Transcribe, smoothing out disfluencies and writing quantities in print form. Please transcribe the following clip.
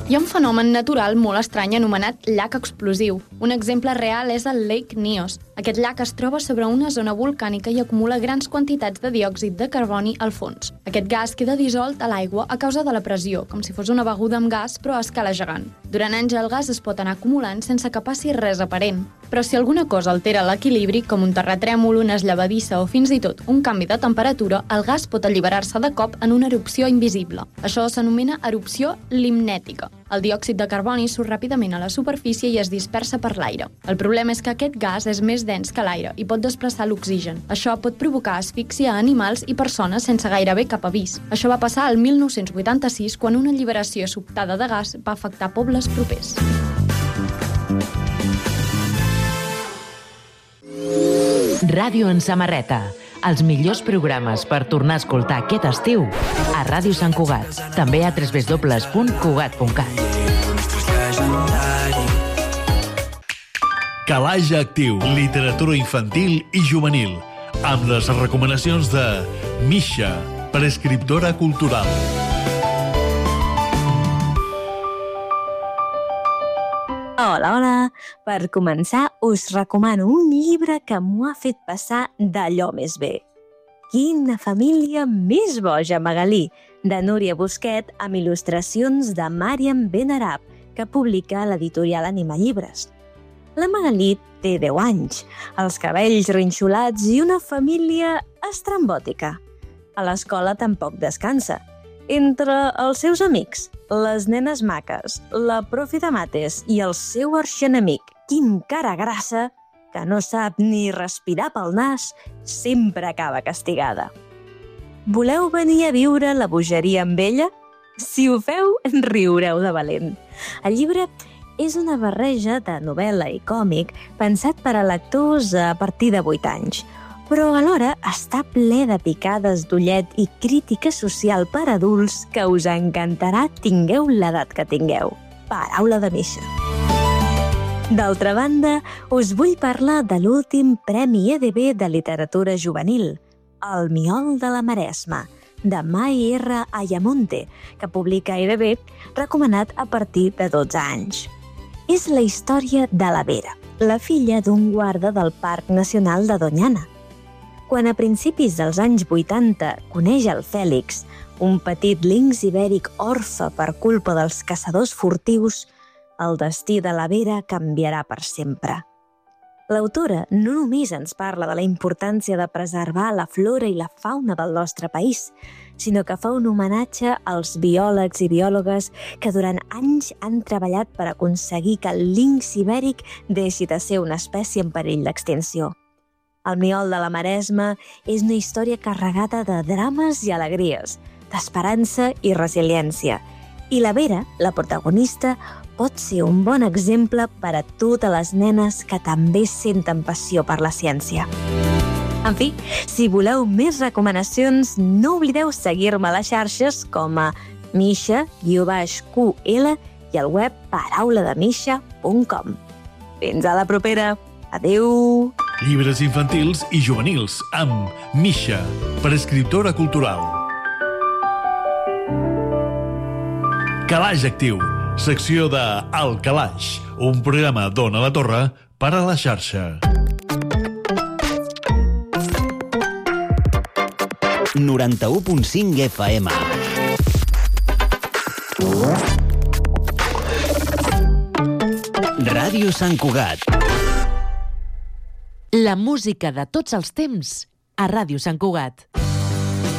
Hi ha un fenomen natural molt estrany anomenat llac explosiu. Un exemple real és el Lake Nyos. Aquest llac es troba sobre una zona volcànica i acumula grans quantitats de diòxid de carboni al fons. Aquest gas queda dissolt a l'aigua a causa de la pressió, com si fos una beguda amb gas, però a escala gegant. Durant anys el gas es pot anar acumulant sense que passi res aparent. Però si alguna cosa altera l'equilibri, com un terratrèmol, una esllavadissa o fins i tot un canvi de temperatura, el gas pot alliberar-se de cop en una erupció invisible. Això s'anomena erupció limnètica. El diòxid de carboni surt ràpidament a la superfície i es dispersa per l'aire. El problema és que aquest gas és més dens que l'aire i pot desplaçar l'oxigen. Això pot provocar asfíxia a animals i persones sense gairebé cap avís. Això va passar al 1986, quan una alliberació sobtada de gas va afectar pobles propers. Ràdio en samarreta. Els millors programes per tornar a escoltar aquest estiu a Ràdio Sant Cugat. També a www.cugat.cat. Calaix Actiu, literatura infantil i juvenil, amb les recomanacions de Misha, prescriptora cultural. Hola. Per començar, us recomano un llibre que m'ho ha fet passar d'allò més bé. Quina família més boja, Magalí, de Núria Busquet, amb il·lustracions de Màriam Benarab, que publica l'editorial Anima Llibres. La Magalí té 10 anys, els cabells rinxolats i una família estrambòtica. A l'escola tampoc descansa. Entre els seus amics, les nenes maques, la profi de mates i el seu arxienemic, Quim Caragrassa, que no sap ni respirar pel nas, sempre acaba castigada. Voleu venir a viure la bogeria amb ella? Si ho feu, riureu de valent. El llibre és una barreja de novel·la i còmic pensat per a lectors a partir de 8 anys, però alhora està ple de picades d'ullet i crítica social per adults que us encantarà tingueu l'edat que tingueu. Paraula de Misha. D'altra banda, us vull parlar de l'últim Premi EDB de Literatura Juvenil, El miol de la Maresma, de Mai R. Ayamonte, que publica EDB, recomanat a partir de 12 anys. És la història de la Vera, la filla d'un guarda del Parc Nacional de Doñana. Quan a principis dels anys 80 coneix el Fèlix, un petit linx ibèric orfe per culpa dels caçadors furtius, el destí de la Vera canviarà per sempre. L'autora no només ens parla de la importància de preservar la flora i la fauna del nostre país, sinó que fa un homenatge als biòlegs i biòlogues que durant anys han treballat per aconseguir que el linx ibèric deixi de ser una espècie en perill d'extinció. El miol de la Maresma és una història carregada de drames i alegries, d'esperança i resiliència. I la Vera, la protagonista, pot ser un bon exemple per a totes les nenes que també senten passió per la ciència. En fi, si voleu més recomanacions, no oblideu seguir-me a les xarxes com a Misha_QL i al web paraulademisha.com. Fins a la propera. Adéu! Llibres infantils i juvenils amb Misha, prescriptora cultural. Calaix Actiu, secció de El Calaix, un programa d'Ona la Torre per a la xarxa. 91.5 FM. Ràdio Sant Cugat. La música de tots els temps a Ràdio Sant Cugat.